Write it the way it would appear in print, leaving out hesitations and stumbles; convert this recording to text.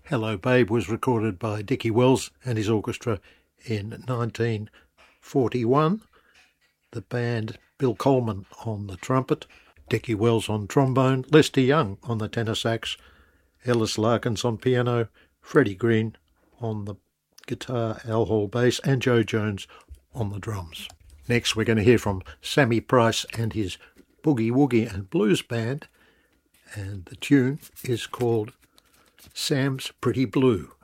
Hello Babe was recorded by Dickie Wells and his orchestra in 1941. The band, Bill Coleman on the trumpet, Dickie Wells on trombone, Lester Young on the tenor sax, Ellis Larkins on piano, Freddie Green on the guitar, Al Hall bass, and Joe Jones on the drums. Next we're going to hear from Sammy Price and his Boogie Woogie and Blues Band, and the tune is called Sam's Pretty Blue.